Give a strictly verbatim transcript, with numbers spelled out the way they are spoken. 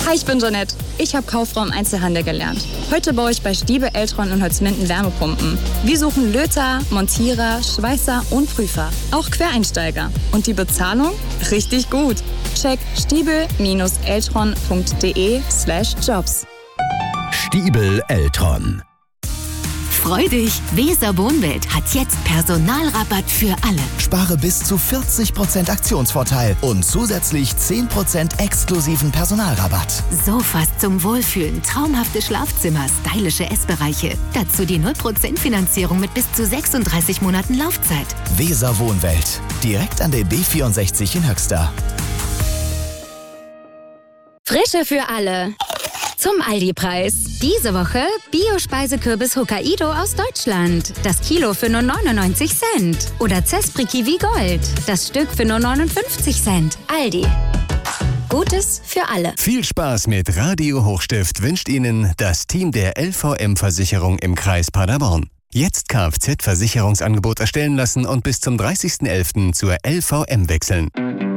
Hi, ich bin Jeanette. Ich habe Kauffrau im Einzelhandel gelernt. Heute baue ich bei Stiebel, Eltron und Holzminden Wärmepumpen. Wir suchen Löter, Montierer, Schweißer und Prüfer. Auch Quereinsteiger. Und die Bezahlung? Richtig gut. Check stiebel-eltron.de slash jobs. Stiebel Eltron. Freu dich! Weser Wohnwelt hat jetzt Personalrabatt für alle. Spare bis zu vierzig Prozent Aktionsvorteil und zusätzlich zehn Prozent exklusiven Personalrabatt. Sofas zum Wohlfühlen, traumhafte Schlafzimmer, stylische Essbereiche. Dazu die null Prozent Finanzierung mit bis zu sechsunddreißig Monaten Laufzeit. Weser Wohnwelt. Direkt an der B vierundsechzig in Höxter. Frische für alle. Zum Aldi-Preis. Diese Woche Bio-Speisekürbis Hokkaido aus Deutschland. Das Kilo für nur neunundneunzig Cent. Oder Zespri Kiwi Gold. Das Stück für nur neunundfünfzig Cent. Aldi. Gutes für alle. Viel Spaß mit Radio Hochstift wünscht Ihnen das Team der L V M-Versicherung im Kreis Paderborn. Jetzt Kfz-Versicherungsangebot erstellen lassen und bis zum dreißigsten elften zur L V M wechseln.